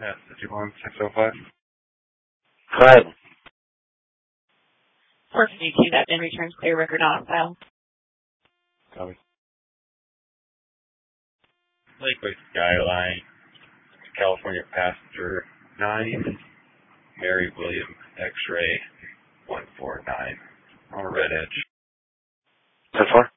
Yeah, 51605. Go ahead. 452, that then returns clear record on file. Copy. Lakeway Skyline, California Passenger 9, Mary William X-Ray 149 on a red edge. 10-4.